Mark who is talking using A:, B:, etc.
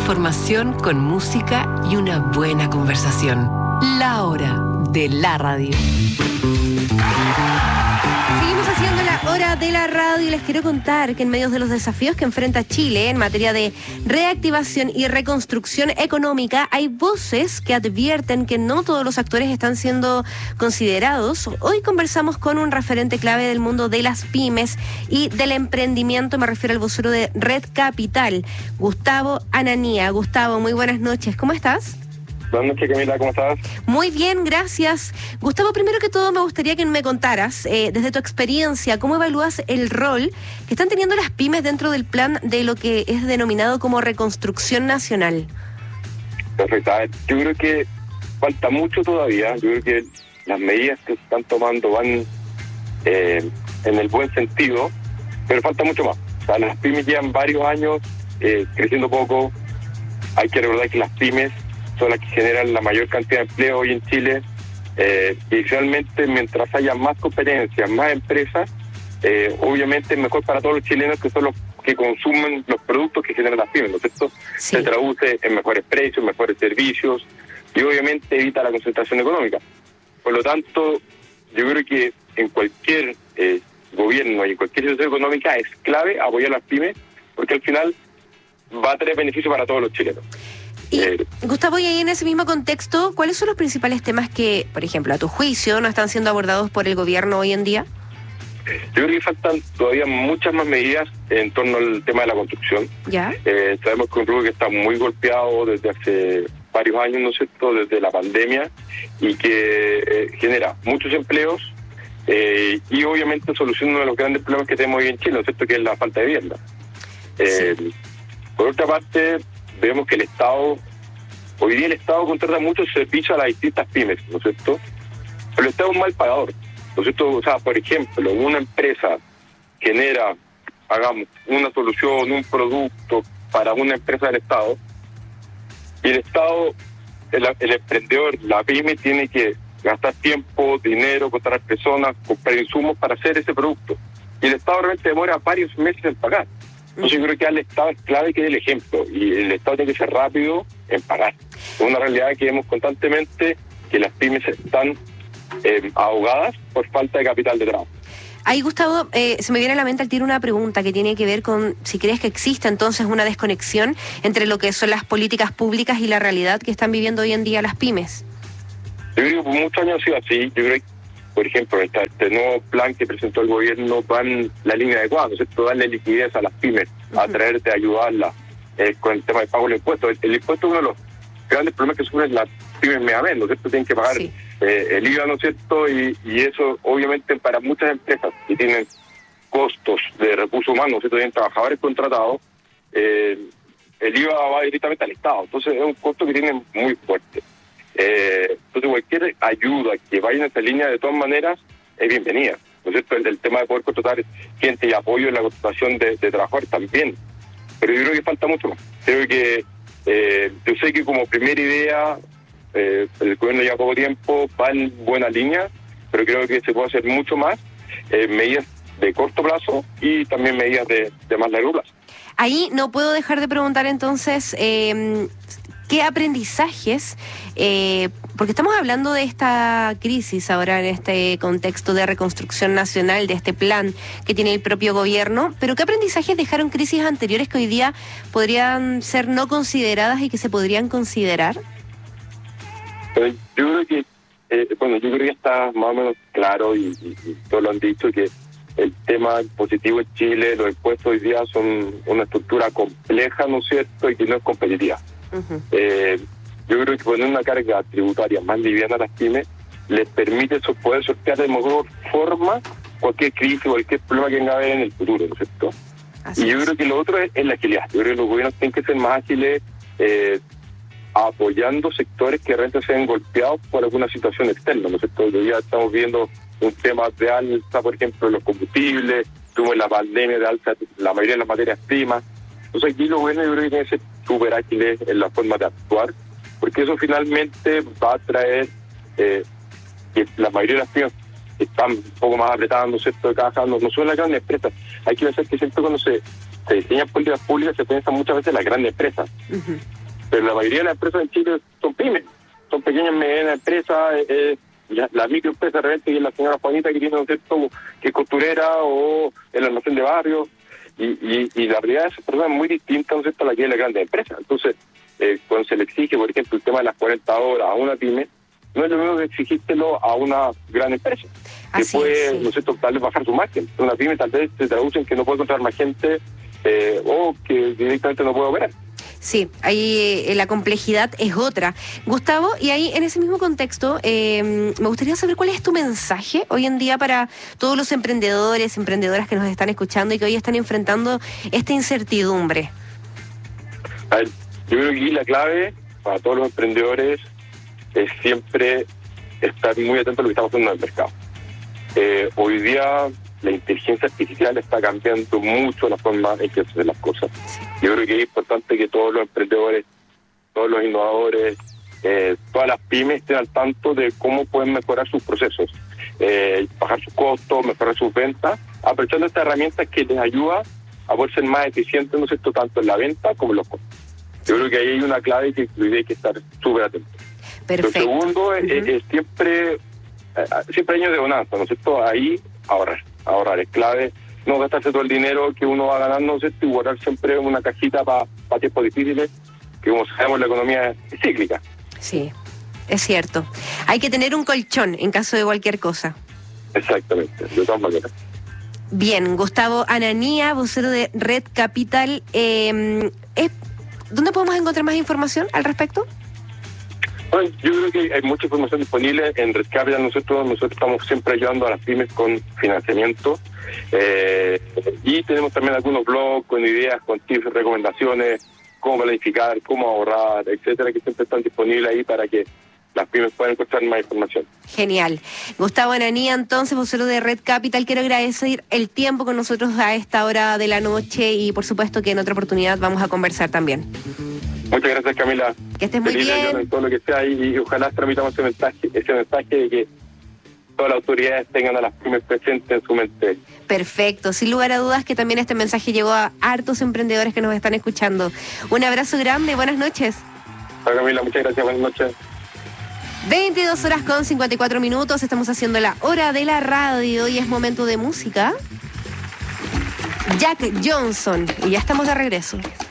A: información con música y una buena conversación. La hora de la radio.
B: Seguimos haciendo la hora de la radio y les quiero contar que en medio de los desafíos que enfrenta Chile en materia de reactivación y reconstrucción económica, hay voces que advierten que no todos los actores están siendo considerados. Hoy conversamos con un referente clave del mundo de las pymes y del emprendimiento, me refiero al vocero de Red Capital, Gustavo Anania. Gustavo, muy buenas noches, ¿cómo estás?
C: Buenas noches, Camila, ¿cómo estás?
B: Muy bien, gracias. Gustavo, primero que todo me gustaría que me contaras, desde tu experiencia, ¿cómo evalúas el rol que están teniendo las pymes dentro del plan de lo que es denominado como reconstrucción nacional?
C: Perfecto. Yo creo que falta mucho todavía. Yo creo que las medidas que se están tomando van en el buen sentido, pero falta mucho más. O sea, las pymes llevan varios años creciendo poco. Hay que recordar que las pymes son las que generan la mayor cantidad de empleo hoy en Chile, y finalmente mientras haya más competencia, más empresas, obviamente es mejor para todos los chilenos, que son los que consumen los productos que generan las pymes, ¿no es cierto?
B: Sí.
C: Se traduce en mejores precios, mejores servicios y obviamente evita la concentración económica. Por lo tanto, yo creo que en cualquier gobierno y en cualquier situación económica es clave apoyar a las pymes, porque al final va a tener beneficio para todos los chilenos.
B: Y, Gustavo, y ahí en ese mismo contexto, ¿cuáles son los principales temas que, por ejemplo, a tu juicio, no están siendo abordados por el gobierno hoy en día?
C: Yo creo que faltan todavía muchas más medidas en torno al tema de la construcción.
B: ¿Ya?
C: Sabemos que es un rubro que está muy golpeado desde hace varios años, ¿no es cierto?, desde la pandemia, y que genera muchos empleos y obviamente soluciona uno de los grandes problemas que tenemos hoy en Chile, ¿no es cierto?, que es la falta de vivienda.
B: Sí.
C: Por otra parte, vemos que hoy día el Estado contrata muchos servicios a las distintas pymes, ¿no es cierto? Pero el Estado es un mal pagador, ¿no es cierto? O sea, por ejemplo, una empresa genera, una solución, un producto para una empresa del Estado, y el Estado, el emprendedor, la pyme, tiene que gastar tiempo, dinero, contratar personas, comprar insumos para hacer ese producto. Y el Estado realmente demora varios meses en pagar. Entonces yo creo que al Estado es clave que dé el ejemplo, y el Estado tiene que ser rápido en pagar. Es una realidad que vemos constantemente, que las pymes están ahogadas por falta de capital de trabajo.
B: Ahí, Gustavo, se me viene a la mente al tiro una pregunta que tiene que ver con si crees que existe entonces una desconexión entre lo que son las políticas públicas y la realidad que están viviendo hoy en día las pymes.
C: Yo creo que por muchos años ha sido así. Yo creo que, por ejemplo, este nuevo plan que presentó el gobierno va en la línea adecuada, ¿no es cierto?, darle liquidez a las pymes, a tratar de ayudarlas con el tema del pago del impuesto. El impuesto es uno de los grandes problemas que sufren las pymes mediamente, ¿no es cierto? Tienen que pagar el IVA, ¿no es cierto? Y eso, obviamente, para muchas empresas que tienen costos de recursos humanos, ¿no es cierto?, tienen trabajadores contratados, el IVA va directamente al Estado. Entonces, es un costo que tienen muy fuerte. Entonces cualquier ayuda que vaya en esta línea de todas maneras es bienvenida, ¿no es cierto? El tema de poder contratar gente y apoyo en la contratación de trabajadores también, pero yo creo que falta mucho más. Creo que yo sé que como primera idea el gobierno lleva poco tiempo, va en buena línea, pero creo que se puede hacer mucho más, medidas de corto plazo y también medidas de más largo plazo.
B: Ahí no puedo dejar de preguntar entonces, ¿qué aprendizajes, porque estamos hablando de esta crisis ahora en este contexto de reconstrucción nacional, de este plan que tiene el propio gobierno, pero qué aprendizajes dejaron crisis anteriores que hoy día podrían ser no consideradas y que se podrían considerar?
C: Yo creo que, yo creo que está más o menos claro y todos lo han dicho, que el tema impositivo en Chile, los impuestos hoy día son una estructura compleja, ¿no es cierto?, y que no es competitiva. Yo creo que poner una carga tributaria más liviana a las pymes les permite poder sortear de mejor forma cualquier crisis, cualquier problema que venga a haber en el futuro, ¿no es cierto? Y yo creo que lo otro es la agilidad. Yo creo que los gobiernos tienen que ser más ágiles, apoyando sectores que realmente se ven golpeados por alguna situación externa, ¿no es cierto? Hoy día estamos viendo un tema de alza, por ejemplo, en los combustibles, tuvo la pandemia de alza la mayoría de las materias primas. Entonces aquí lo bueno, yo creo que tiene que ser súper ágiles en la forma de actuar, porque eso finalmente va a traer que la mayoría de las pymes están un poco más apretadas, ¿no es cierto?, de caja, no son las grandes empresas. Hay que pensar que siempre cuando se diseñan políticas públicas se piensan muchas veces las grandes empresas. pero la mayoría de las empresas en Chile son pymes, son pequeñas y medianas empresas, la microempresa realmente, que es la señora Juanita que tiene, ¿no es cierto?, que es costurera o el almacén de barrio, y la realidad de esas personas es muy distinta, ¿no es cierto?, a la que es la grande empresa. Entonces, cuando se le exige, por ejemplo, el tema de las 40 horas a una pyme, no es lo mismo que exigírselo a una gran empresa, que puede, ¿no es cierto?, tal vez bajar su margen. Una pyme tal vez se traduce en que no puede encontrar más gente o que directamente no puede operar.
B: Sí, ahí la complejidad es otra. Gustavo, y ahí en ese mismo contexto, me gustaría saber cuál es tu mensaje hoy en día para todos los emprendedores, emprendedoras que nos están escuchando y que hoy están enfrentando esta incertidumbre.
C: A ver, yo creo que aquí la clave para todos los emprendedores es siempre estar muy atento a lo que estamos haciendo en el mercado. Hoy día la inteligencia artificial está cambiando mucho la forma en que se hacen las cosas. Yo creo que es importante que todos los emprendedores, todos los innovadores, todas las pymes estén al tanto de cómo pueden mejorar sus procesos, bajar sus costos, mejorar sus ventas, aprovechando estas herramientas que les ayuda a poder ser más eficientes, ¿no es cierto?, tanto en la venta como en los costos. Yo creo que ahí hay una clave que hay que estar súper atentos.
B: Perfecto.
C: Lo segundo es siempre años de bonanza, ¿no es cierto? Ahí ahorrar es clave, no gastarse todo el dinero que uno va ganando, ¿no es cierto?, y guardar siempre una cajita para tiempos difíciles, que como sabemos la economía es cíclica.
B: Sí, es cierto. Hay que tener un colchón en caso de cualquier cosa.
C: Exactamente, de todas maneras.
B: Bien, Gustavo Ananía, vocero de Red Capital. ¿Dónde podemos encontrar más información al respecto?
C: Bueno, yo creo que hay mucha información disponible en Red Capital. Nosotros estamos siempre ayudando a las pymes con financiamiento, y tenemos también algunos blogs con ideas, con tips, recomendaciones, cómo planificar, cómo ahorrar, etcétera, que siempre están disponibles ahí para que las pymes puedan encontrar más información.
B: Genial. Gustavo Ananía, entonces, vocero de Red Capital, quiero agradecer el tiempo con nosotros a esta hora de la noche y por supuesto que en otra oportunidad vamos a conversar también.
C: Muchas gracias, Camila.
B: Que estés muy bien.
C: En todo lo que sea, y ojalá tramitamos ese mensaje de que todas las autoridades tengan a las pymes presentes en su mente.
B: Perfecto, sin lugar a dudas que también este mensaje llegó a hartos emprendedores que nos están escuchando. Un abrazo grande, buenas noches.
C: Hola, Camila, muchas gracias, buenas noches.
B: 22:54, estamos haciendo la hora de la radio y es momento de música. Jack Johnson, y ya estamos de regreso.